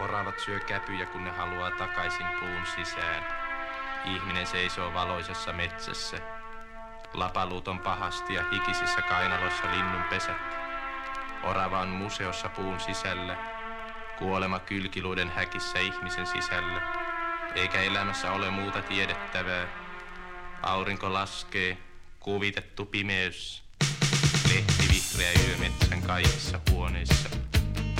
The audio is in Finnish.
Oravat syö käpyjä, kun ne haluaa takaisin puun sisään. Ihminen seisoo valoisessa metsässä. Lapaluut on pahasti ja hikisissä kainaloissa linnun pesät. Orava on museossa puun sisällä. Kuolema kylkiluiden häkissä ihmisen sisällä. Eikä elämässä ole muuta tiedettävää. Aurinko laskee, kuvitettu pimeys. Lehti vihreä yö metsän kaikissa huoneissa.